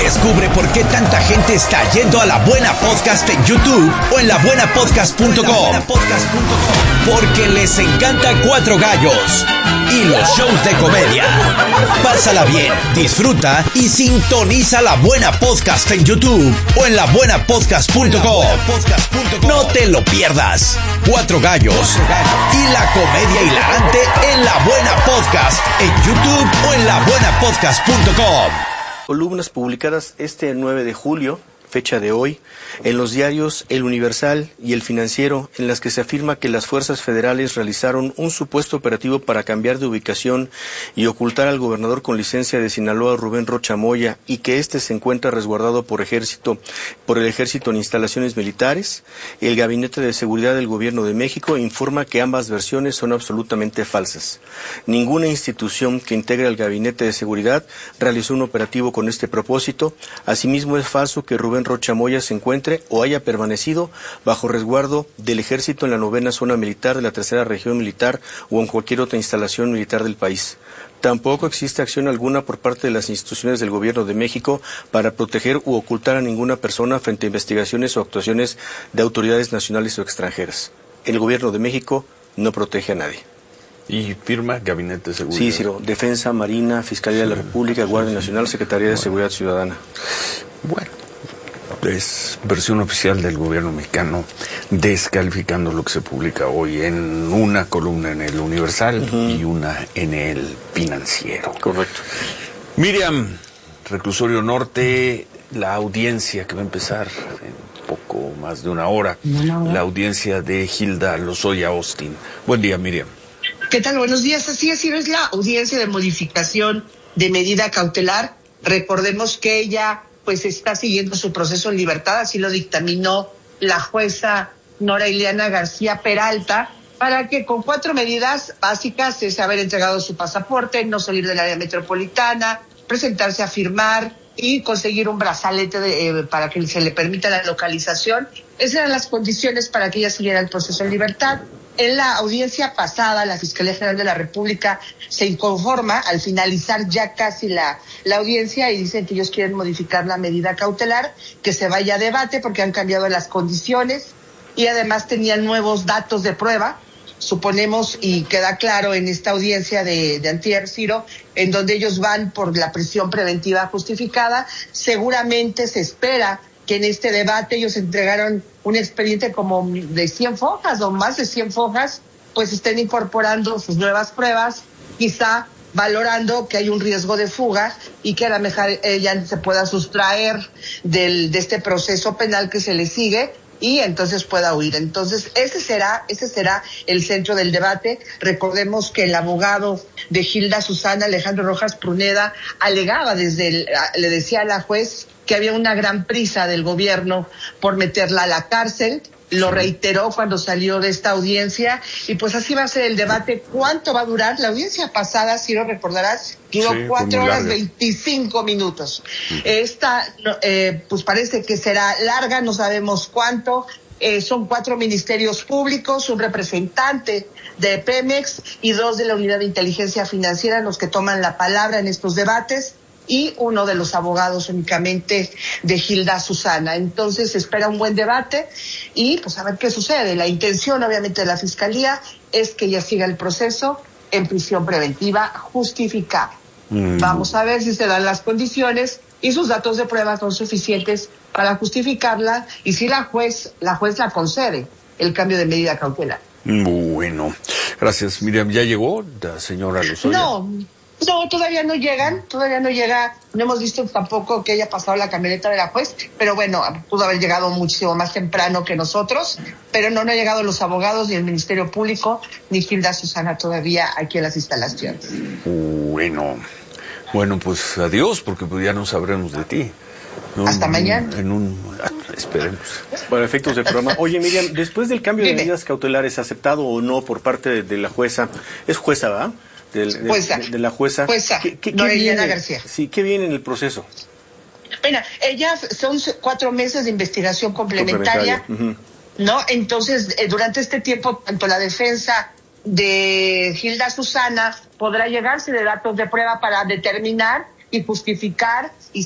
Descubre por qué tanta gente está yendo a La Buena Podcast en YouTube o en labuenapodcast.com. Porque les encanta Cuatro Gallos y los shows de comedia. Pásala bien, disfruta y sintoniza La Buena Podcast en YouTube o en labuenapodcast.com. No te lo pierdas. Cuatro Gallos y la comedia hilarante en La Buena Podcast en YouTube o en labuenapodcast.com. Columnas publicadas este 9 de julio, fecha de hoy, en los diarios El Universal y El Financiero, en las que se afirma que las fuerzas federales realizaron un supuesto operativo para cambiar de ubicación y ocultar al gobernador con licencia de Sinaloa, Rubén Rocha Moya, y que éste se encuentra resguardado por el ejército en instalaciones militares. El Gabinete de Seguridad del Gobierno de México informa que ambas versiones son absolutamente falsas. Ninguna institución que integre al Gabinete de Seguridad realizó un operativo con este propósito. Asimismo, es falso que Rubén Rocha Moya se encuentre o haya permanecido bajo resguardo del ejército en la 9ª zona militar de la 3ª región militar o en cualquier otra instalación militar del país. Tampoco existe acción alguna por parte de las instituciones del Gobierno de México para proteger u ocultar a ninguna persona frente a investigaciones o actuaciones de autoridades nacionales o extranjeras. El Gobierno de México no protege a nadie. ¿Y firma Gabinete de Seguridad? Sí, Ciro. Defensa, Marina, Fiscalía de la República, Guardia Nacional, Secretaría de Seguridad Ciudadana. Bueno, es versión oficial del gobierno mexicano descalificando lo que se publica hoy en una columna en El Universal y una en El Financiero. Correcto. Miriam, Reclusorio Norte, la audiencia que va a empezar en poco más de una hora, la audiencia de Hilda Lozoya Austin. Buen día, Miriam. ¿Qué tal? Buenos días. Así es la audiencia de modificación de medida cautelar. Recordemos que ella pues está siguiendo su proceso en libertad, así lo dictaminó la jueza Nora Ileana García Peralta, para que con 4 medidas básicas es haber entregado su pasaporte, no salir del área metropolitana, presentarse a firmar y conseguir un brazalete para que se le permita la localización. Esas eran las condiciones para que ella siguiera el proceso en libertad. En la audiencia pasada, la Fiscalía General de la República se inconforma al finalizar ya casi la audiencia y dicen que ellos quieren modificar la medida cautelar, que se vaya a debate porque han cambiado las condiciones y además tenían nuevos datos de prueba. Suponemos, y queda claro en esta audiencia de antier, Ciro, en donde ellos van por la prisión preventiva justificada. Seguramente se espera que en este debate ellos entregaron un expediente como de 100 fojas o más de 100 fojas, pues estén incorporando sus nuevas pruebas, quizá valorando que hay un riesgo de fuga y que a lo mejor ella se pueda sustraer de este proceso penal que se le sigue y entonces pueda huir. Entonces, ese será el centro del debate. Recordemos que el abogado de Hilda Susana, Alejandro Rojas Pruneda, alegaba le decía a la juez que había una gran prisa del gobierno por meterla a la cárcel. Lo reiteró cuando salió de esta audiencia y pues así va a ser el debate. ¿Cuánto va a durar? La audiencia pasada, si lo recordarás, duró 4 horas 25 minutos. Esta, pues parece que será larga, no sabemos cuánto. Son 4 ministerios públicos, un representante de Pemex y 2 de la Unidad de Inteligencia Financiera los que toman la palabra en estos debates, y uno de los abogados únicamente de Hilda Susana. Entonces se espera un buen debate y pues a ver qué sucede. La intención obviamente de la Fiscalía es que ella siga el proceso en prisión preventiva justificada. Vamos a ver si se dan las condiciones y sus datos de prueba son suficientes para justificarla y si la juez la concede el cambio de medida cautelar. Bueno, gracias, Miriam. ¿Ya llegó la señora Lozoya? No, todavía no llega, no hemos visto tampoco que haya pasado la camioneta de la juez, pero bueno, pudo haber llegado muchísimo más temprano que nosotros, pero no han llegado los abogados, ni el Ministerio Público, ni Hilda Susana todavía aquí en las instalaciones. Bueno, pues adiós, porque pues ya no sabremos de ti. Hasta mañana. Esperemos. Para efectos del programa. Oye, Miriam, después del cambio de medidas cautelares, aceptado o no por parte de la jueza, es jueza, ¿verdad? De la jueza. ¿Qué Noreliana García. Sí, ¿qué viene en el proceso? Mira, son 4 meses de investigación complementaria. ¿No? Entonces, durante este tiempo, tanto la defensa de Hilda Susana podrá llegarse de datos de prueba para determinar y justificar y